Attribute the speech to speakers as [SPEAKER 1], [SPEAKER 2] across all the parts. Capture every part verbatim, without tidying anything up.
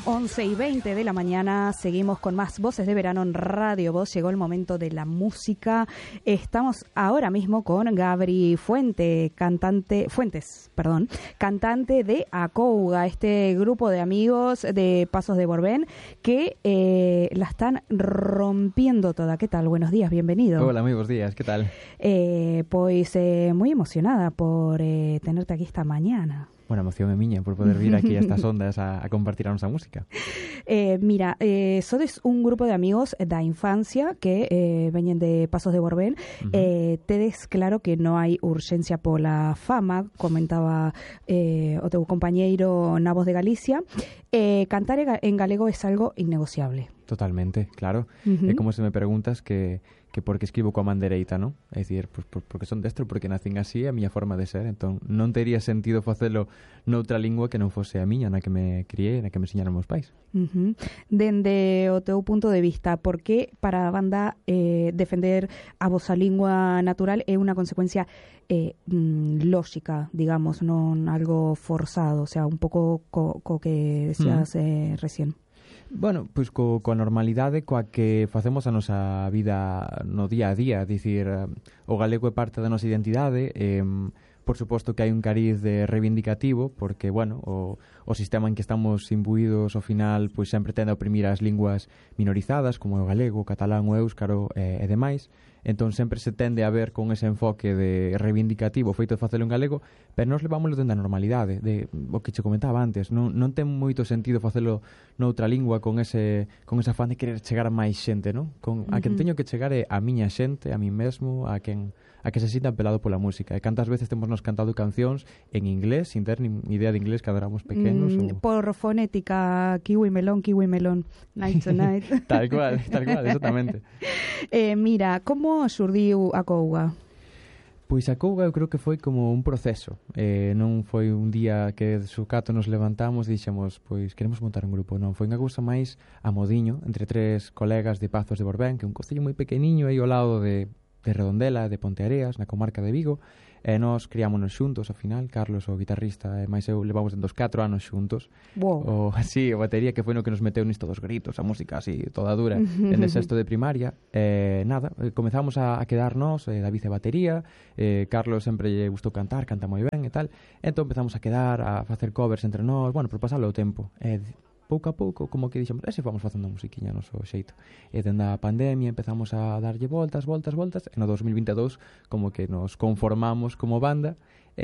[SPEAKER 1] once y veinte de la mañana, seguimos con más Voces de Verano en Radio Voz. Llegó el momento de la música. Estamos ahora mismo con Gabri Fuente, cantante, Fuentes, perdón, cantante de Acouga, este grupo de amigos de Pasos de Borbén que eh, la están rompiendo toda. ¿Qué tal? Buenos días, bienvenido.
[SPEAKER 2] Hola, muy buenos días, ¿qué tal?
[SPEAKER 1] Eh, pues eh, muy emocionada por eh, tenerte aquí esta mañana.
[SPEAKER 2] Bueno, emoción é miña por poder vir aquí a estas ondas a, a compartir a nosa música.
[SPEAKER 1] Eh, mira, eh, sodes un grupo de amigos da infancia que eh, veñen de Pasos de Borbén. Uh-huh. eh, tedes claro que non hai urxencia pola fama, comentaba eh, o teu compañeiro na Voz de Galicia. Eh, cantar en galego é algo innegociable.
[SPEAKER 2] Totalmente, claro. Uh-huh. É como se me preguntas que, que por que escribo coa man dereita, non? É dicir, pues, por, porque son destro, porque nacín así, a miña forma de ser. Entón, non tería sentido facelo noutra lingua que non fose a miña, na que me criei, na que me enseñaron meus pais.
[SPEAKER 1] Uh-huh. Dende o teu punto de vista, por que para a banda eh, defender a vosa lingua natural é unha consecuencia eh, mm, lógica, digamos, non algo forzado, o sea, un pouco co, co que decías uh-huh. eh, recién?
[SPEAKER 2] Bueno, pois co, coa normalidade coa que facemos a nosa vida no día a día, dicir, o galego é parte da nosa identidade, eh, por suposto que hai un cariz de reivindicativo, porque, bueno, o, o sistema en que estamos imbuídos ao final pois sempre tende a oprimir as linguas minorizadas, como o galego, o catalán, o éuscaro e, e demais. Entón sempre se tende a ver con ese enfoque de reivindicativo feito de facelo en galego, pero nós levámoslo dentro da normalidade, de o que che comentaba antes, non, non ten moito sentido facelo noutra lingua con ese con esa afán de querer chegar a máis xente, non? Con, a quen teño que chegar é a miña xente, a mí mesmo, a quen a que se sinta apelado pola música. E cantas veces temos nos cantado cancións en inglés, sin ter nin idea de inglés cando éramos pequenos.
[SPEAKER 1] Mm,
[SPEAKER 2] ou...
[SPEAKER 1] Por fonética, kiwi melón, kiwi melón, night to night.
[SPEAKER 2] Tal cual, tal cual, exactamente.
[SPEAKER 1] eh, mira, como xurdiu Acouga?
[SPEAKER 2] Pois Acouga eu creo que foi como un proceso. Eh, non foi un día que de sucato nos levantamos e dixemos, pois queremos montar un grupo. Non, foi unha cousa máis a modiño, entre tres colegas de Pazos de Borbén, que é un concello moi pequeniño aí ao lado de de Redondela, de Ponteareas, na comarca de Vigo, e nós criámonos xuntos, ao final, Carlos, o guitarrista, e máis eu levamos dentro dos catro anos xuntos.
[SPEAKER 1] Wow.
[SPEAKER 2] O, así, o batería, que foi no que nos meteu nisto dos gritos, a música así, toda dura, en sexto de primaria. E nada, comezamos a, a quedarnos, eh, David e batería, eh, Carlos sempre lle gustou cantar, canta moi ben e tal, entón empezamos a quedar, a facer covers entre nós, bueno, por pasarlo o tempo. E pouco a pouco, como que dixemos, e se vamos facendo musiquiña no noso xeito. E dende a pandemia empezamos a darlle voltas, voltas, voltas, e no dos mil vinte e dous como que nos conformamos como banda,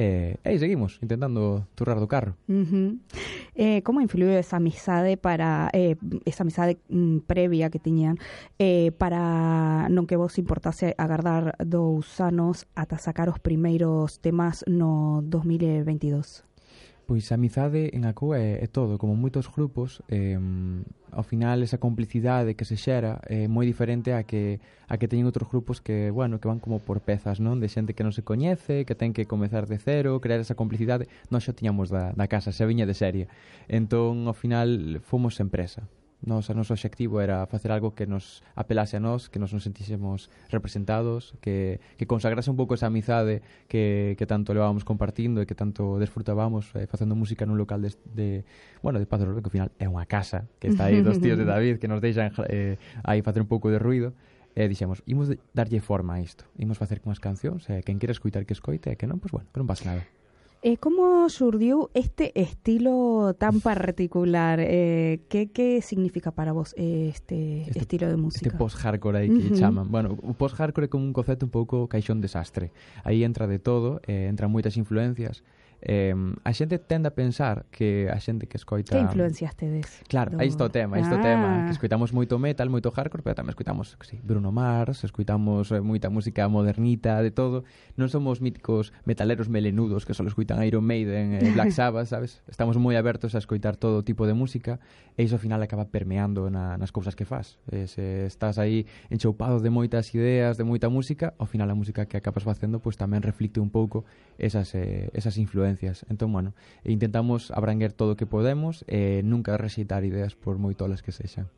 [SPEAKER 2] e aí seguimos, intentando turrar do carro.
[SPEAKER 1] Uh-huh. Eh, como influiu esa amizade para eh, esa amizade mm, previa que tiñan eh, para non que vos importase agardar dous anos ata sacar os primeiros temas no dos mil veintidós?
[SPEAKER 2] Pois a amizade en Acouga é, é todo, como moitos grupos, eh, ao final esa complicidade que se xera é moi diferente a que a que teñen outros grupos que, bueno, que van como por pezas, non? De xente que non se coñece, que ten que comezar de cero, crear esa complicidade. Nós xa tiñamos da, da casa, xa viña de serie. Entón, ao final, fomos empresa. Nos, o noso obxectivo era facer algo que nos apelase a nós, que nos nos sentísemos representados, que, que consagrase un pouco esa amizade que, que tanto levábamos compartindo e que tanto desfrutábamos eh, facendo música nun local de, de bueno, de Pazo Borbén, que ao final é unha casa que está aí dos tíos de David que nos deixan eh, aí facer un pouco de ruido. E dixemos, imos darlle forma a isto, imos facer unhas cancións, e quen quere escoitar que escoite, e que non, pois bueno, que non pasa nada.
[SPEAKER 1] Eh, como xurdiu este estilo tan particular? Eh, que, que significa para vos eh, este, este estilo de música?
[SPEAKER 2] Este post-hardcore aí que uh-huh. chaman. Bueno, o post-hardcore é como un concepto un pouco caixón desastre. Aí entra de todo, eh, entran moitas influencias. Eh, a xente tende a pensar que a xente que escoita...
[SPEAKER 1] Que influencias tedes?
[SPEAKER 2] Claro,
[SPEAKER 1] do...
[SPEAKER 2] aí está o tema, aí está
[SPEAKER 1] ah.
[SPEAKER 2] o tema, que escoitamos moito metal, moito hardcore, pero tamén escoitamos, sí, Bruno Mars, escoitamos eh, moita música modernita, de todo. Non somos míticos metaleros melenudos que só escoitan Iron Maiden e eh, Black Sabbath, sabes? Estamos moi abertos a escoitar todo tipo de música e iso ao final acaba permeando na, nas cousas que faz. E se estás aí enchoupado de moitas ideas, de moita música, ao final a música que acabas facendo pois tamén reflicte un pouco esas, eh, esas influencias. Entón, bueno, intentamos abranguer todo o que podemos e nunca rexeitar ideas por moi tolas que sexan.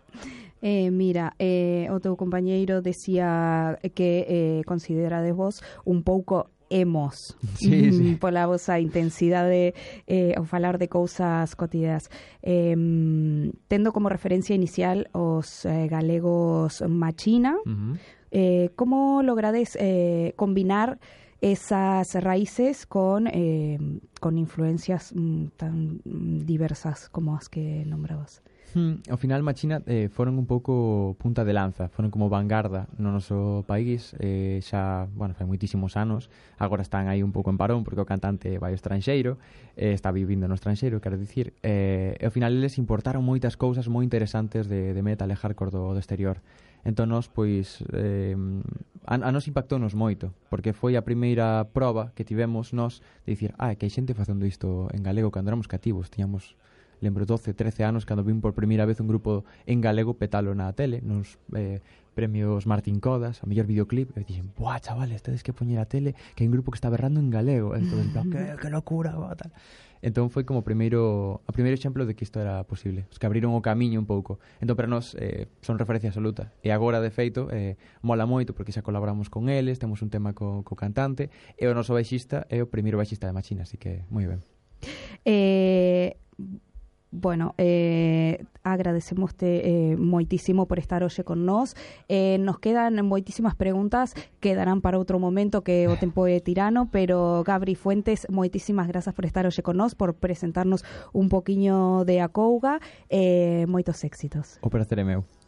[SPEAKER 1] Eh, mira, eh, o teu compañeiro decía que eh, considerades vos un pouco emos.
[SPEAKER 2] Sí, sí.
[SPEAKER 1] Pola vosa intensidade eh, ao falar de cousas cotidianas. Eh, tendo como referencia inicial os eh, galegos Machina,
[SPEAKER 2] Uh-huh.
[SPEAKER 1] eh, como logrades eh, combinar esas raíces con, eh, con influencias mm, tan diversas como as que nombrabas?
[SPEAKER 2] Hmm, ao final Machina eh, foron un pouco punta de lanza, foron como vanguarda no noso país, eh, xa, bueno, fai moitísimos anos, agora están aí un pouco en parón porque o cantante vai ao estranxeiro, eh, está vivindo no estranxeiro, quero dicir, eh, e ao final eles importaron moitas cousas moi interesantes de, de metal e hardcore do, do exterior. Entón nos, pois, eh, a, a nos impactounos moito, porque foi a primeira proba que tivemos nós de dicir, ah, que hai xente facendo isto en galego cando éramos cativos, tiñamos lembro doce, trece anos cando vim por primeira vez un grupo en galego petalo na tele, nos eh, premios Martín Codas, a mellor videoclip, e dixen, buah, chavales, tedes que poñer a tele que hai un grupo que está berrando en galego. Entón, en plan, que, que locura, buah, tal. Entón foi como primeiro, a primeiro exemplo de que isto era posible, os que abriron o camiño un pouco. Entón para nós eh, son referencia absoluta. E agora, de feito, eh, mola moito porque xa colaboramos con eles, temos un tema co, co cantante, e o noso baixista é o primeiro baixista de Machina, así que moi ben.
[SPEAKER 1] Eh... Bueno, eh, agradecemoste eh, moitísimo por estar hoxe con nós. Eh, nos quedan moitísimas preguntas, quedarán para outro momento que o tempo é tirano, pero Gabri Fuentes, moitísimas grazas por estar hoxe con nós, por presentarnos un poquiño de Acouga, eh, moitos éxitos.
[SPEAKER 2] O prazer é meu.